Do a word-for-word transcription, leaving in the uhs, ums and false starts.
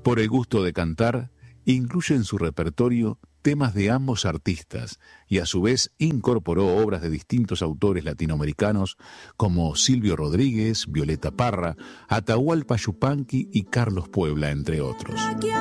Por el gusto de cantar, incluye en su repertorio temas de ambos artistas y a su vez incorporó obras de distintos autores latinoamericanos como Silvio Rodríguez, Violeta Parra, Atahualpa Yupanqui y Carlos Puebla, entre otros.